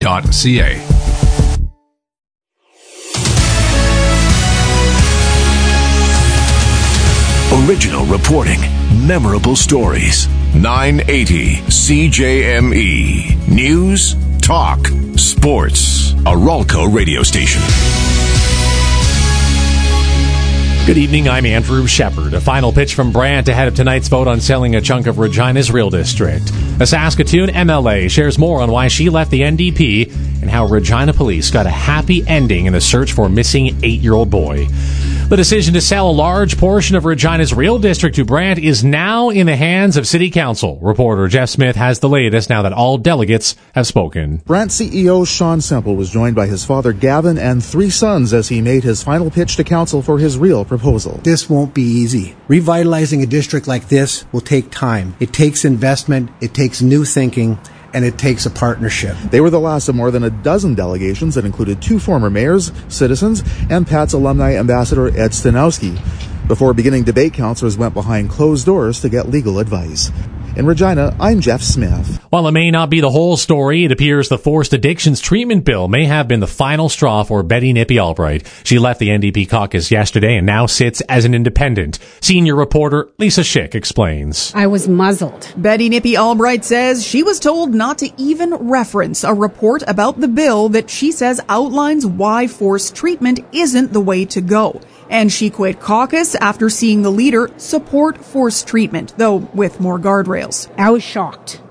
Original reporting, memorable stories. 980 CJME. News, talk, sports. A Ralco radio station. Good evening, I'm Andrew Shepard. A final pitch from Brant ahead of tonight's vote on selling a chunk of Regina's Real District. A Saskatoon MLA shares more on why she left the NDP and how Regina police got a happy ending in the search for a missing 8-year-old boy. The decision to sell a large portion of Regina's Real District to Brant is now in the hands of City Council. Reporter Jeff Smith has the latest now that all delegates have spoken. Brant CEO Sean Semple was joined by his father Gavin and 3 sons as he made his final pitch to Council for his real proposal. This won't be easy. Revitalizing a district like this will take time. It takes investment, it takes new thinking, and it takes a partnership. They were the last of more than a dozen delegations that included 2 former mayors, citizens, and Pat's alumni ambassador Ed Stanowski. Before beginning debate, councillors went behind closed doors to get legal advice. In Regina, I'm Jeff Smith. While it may not be the whole story, it appears the Forced Addictions Treatment Bill may have been the final straw for Betty Nippy Albright. She left the NDP caucus yesterday and now sits as an independent. Senior reporter Lisa Schick explains. I was muzzled. Betty Nippy Albright says she was told not to even reference a report about the bill that she says outlines why forced treatment isn't the way to go. And she quit caucus after seeing the leader support forced treatment, though with more guardrails. I was shocked.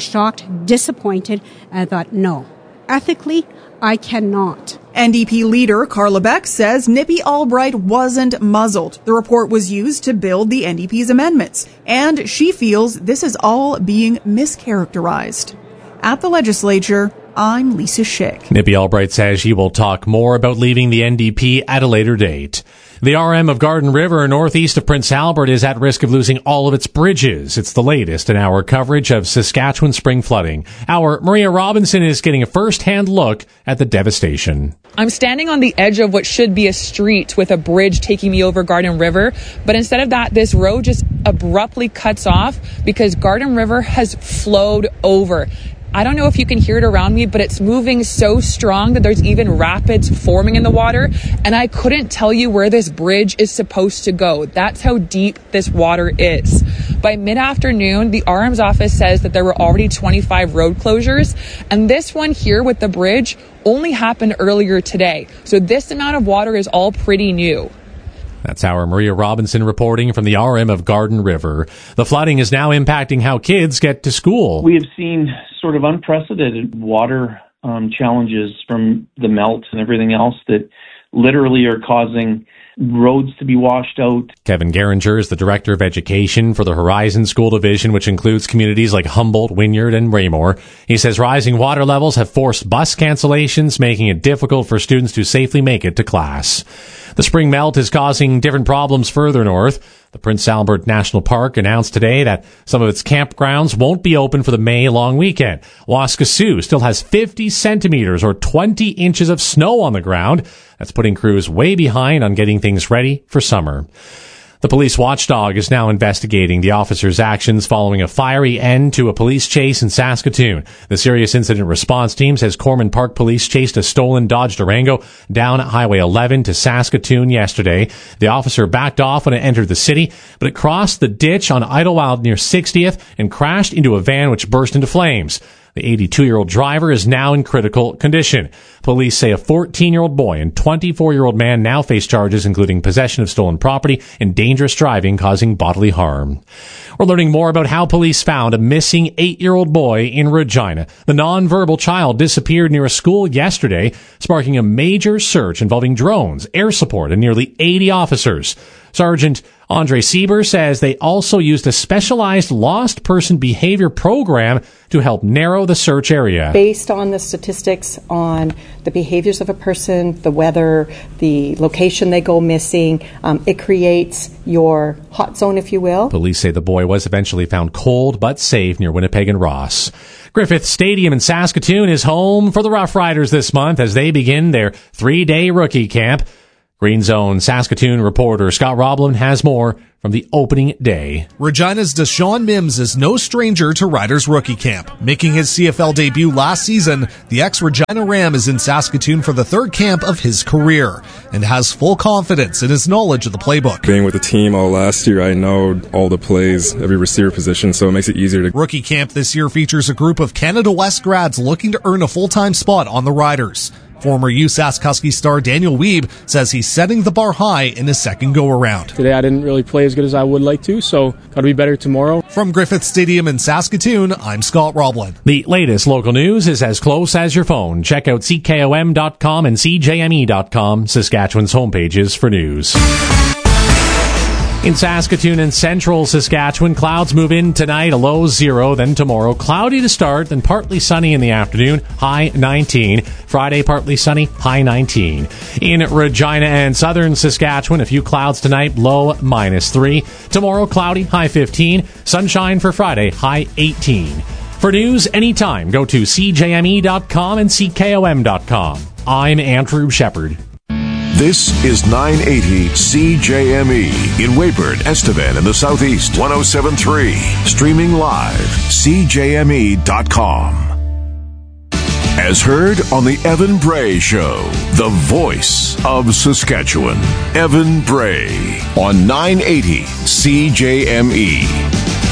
Disappointed, and I thought, no. Ethically, I cannot. NDP leader Carla Beck says Nippy Albright wasn't muzzled. The report was used to build the NDP's amendments, and she feels this is all being mischaracterized. At the legislature, I'm Lisa Schick. Nippy Albright says she will talk more about leaving the NDP at a later date. The RM of Garden River, northeast of Prince Albert, is at risk of losing all of its bridges. It's the latest in our coverage of Saskatchewan spring flooding. Our Maria Robinson is getting a first-hand look at the devastation. I'm standing on the edge of what should be a street with a bridge taking me over Garden River, but instead of that, this road just abruptly cuts off because Garden River has flowed over. I don't know if you can hear it around me, but it's moving so strong that there's even rapids forming in the water, and I couldn't tell you where this bridge is supposed to go. That's how deep this water is. By mid-afternoon, the RM's office says that there were already 25 road closures, and this one here with the bridge only happened earlier today. So this amount of water is all pretty new. That's our Maria Robinson reporting from the RM of Garden River. The flooding is now impacting how kids get to school. We have seen sort of unprecedented water challenges from the melt and everything else that literally are causing roads to be washed out. Kevin Geringer is the Director of Education for the Horizon School Division, which includes communities like Humboldt, Wynyard, and Raymore. He says rising water levels have forced bus cancellations, making it difficult for students to safely make it to class. The spring melt is causing different problems further north. The Prince Albert National Park announced today that some of its campgrounds won't be open for the May long weekend. Waskesiu still has 50 centimeters or 20 inches of snow on the ground. That's putting crews way behind on getting things ready for summer. The police watchdog is now investigating the officer's actions following a fiery end to a police chase in Saskatoon. The Serious Incident Response Team says Corman Park Police chased a stolen Dodge Durango down Highway 11 to Saskatoon yesterday. The officer backed off when it entered the city, but it crossed the ditch on Idlewild near 60th and crashed into a van which burst into flames. The 82-year-old driver is now in critical condition. Police say a 14-year-old boy and 24-year-old man now face charges including possession of stolen property and dangerous driving causing bodily harm. We're learning more about how police found a missing 8-year-old boy in Regina. The nonverbal child disappeared near a school yesterday, sparking a major search involving drones, air support, and nearly 80 officers. Sergeant Andre Sieber says they also used a specialized lost person behavior program to help narrow the search area. Based on the statistics on the behaviors of a person, the weather, the location they go missing, it creates your hot zone, if you will. Police say the boy was eventually found cold but safe near Winnipeg and Ross. Griffith Stadium in Saskatoon is home for the Rough Riders this month as they begin their 3-day rookie camp. Green Zone Saskatoon reporter Scott Roblin has more from the opening day. Regina's Deshaun Mims is no stranger to Riders rookie camp. Making his CFL debut last season, the ex-Regina Ram is in Saskatoon for the third camp of his career and has full confidence in his knowledge of the playbook. Being with the team all last year, I know all the plays, every receiver position, so it makes it easier to... Rookie camp this year features a group of Canada West grads looking to earn a full-time spot on the Riders. Former USask Husky star Daniel Wiebe says he's setting the bar high in his second go-around. Today I didn't really play as good as I would like to, so got to be better tomorrow. From Griffith Stadium in Saskatoon, I'm Scott Roblin. The latest local news is as close as your phone. Check out CKOM.com and CJME.com, Saskatchewan's homepages for news. In Saskatoon and central Saskatchewan, clouds move in tonight, a low 0. Then tomorrow, cloudy to start, then partly sunny in the afternoon, high 19. Friday, partly sunny, high 19. In Regina and southern Saskatchewan, a few clouds tonight, low -3. Tomorrow, cloudy, high 15. Sunshine for Friday, high 18. For news anytime, go to CJME.com and CKOM.com. I'm Andrew Shepard. This is 980 CJME in Weyburn, Estevan in the Southeast, 107.3. Streaming live, CJME.com. As heard on the Evan Bray Show, the voice of Saskatchewan. Evan Bray on 980 CJME.